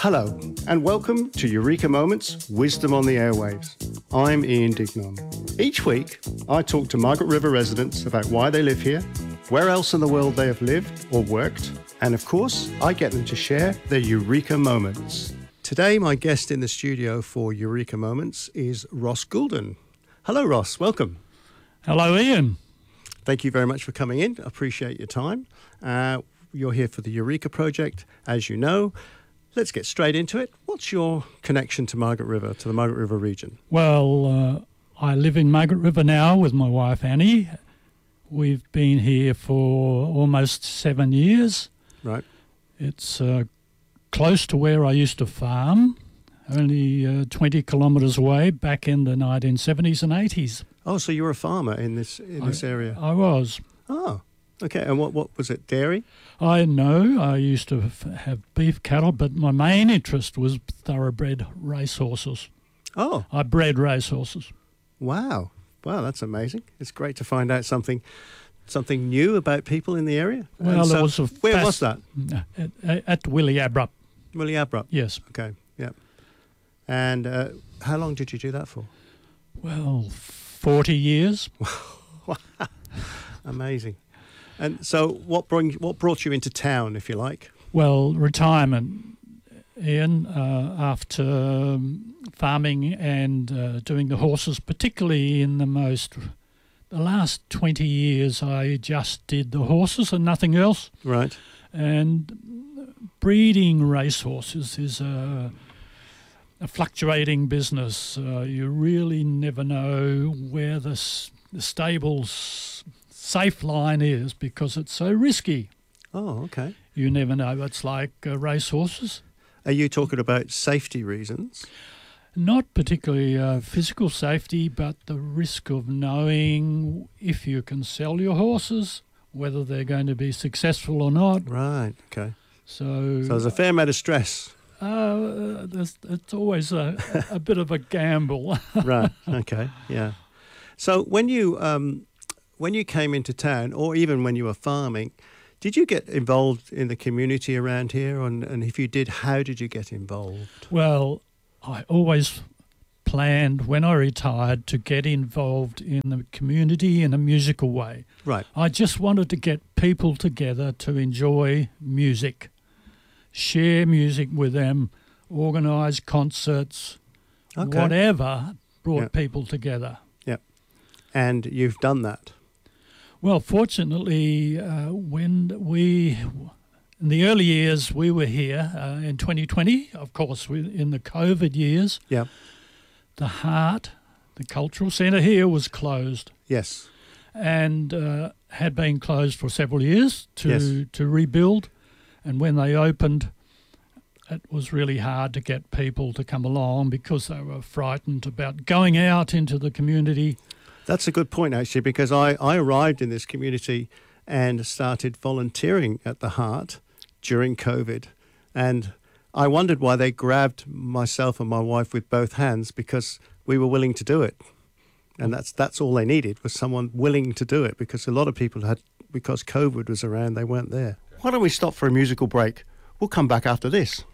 Hello, and welcome to Eureka Moments, Wisdom on the Airwaves. I'm Ian Dignon. Each week, I talk to Margaret River residents about why they live here, where else in the world they have lived or worked, and of course, I get them to share their Eureka Moments. Today, my guest in the studio for Eureka Moments is Ross Goulden. Hello, Ross. Welcome. Hello, Ian. Thank you very much for coming in. I appreciate your time. You're here for the Eureka Project, as you know. Let's get straight into it. What's your connection to Margaret River, to the Margaret River region? Well, I live in Margaret River now with my wife, Annie. We've been here for almost 7 years. Right. It's close to where I used to farm, only 20 kilometres away back in the 1970s and 80s. Oh, so you were a farmer in this area? I was. Oh, okay. And what was it, dairy? I know. I used to have beef cattle, but my main interest was thoroughbred racehorses. Oh. I bred racehorses. Wow. Wow, that's amazing. It's great to find out something new about people in the area. Well, so, it was where was that? At Willie Abrup. Willie Abrup? Yes. Okay, yeah. And how long did you do that for? Well, 40 years. Amazing. And so what brought you into town, if you like? Well, retirement, Ian, after farming and doing the horses, particularly in the last 20 years, I just did the horses and nothing else. Right. And breeding racehorses is a fluctuating business. You really never know where the stable's safe line is because it's so risky. Oh, okay. You never know. It's like racehorses. Are you talking about safety reasons? Not particularly physical safety, but the risk of knowing if you can sell your horses, whether they're going to be successful or not. Right, okay. So there's a fair amount of stress. It's always a bit of a gamble. Right, okay, yeah. So when you came into town, or even when you were farming, did you get involved in the community around here? And if you did, how did you get involved? Well, I always planned when I retired to get involved in the community in a musical way. Right. I just wanted to get people together to enjoy music, share music with them, organise concerts, whatever brought people together. Yeah. And you've done that? Well, fortunately, in the early years, we were here in 2020, of course, in the COVID years. Yeah. The Heart, the cultural centre here, was closed. Yes. And had been closed for several years to rebuild. And when they opened, it was really hard to get people to come along because they were frightened about going out into the community. That's a good point, actually, because I arrived in this community and started volunteering at the Heart during COVID. And I wondered why they grabbed myself and my wife with both hands, because we were willing to do it. And that's all they needed, was someone willing to do it, because a lot of people because COVID was around, they weren't there. Why don't we stop for a musical break? We'll come back after this.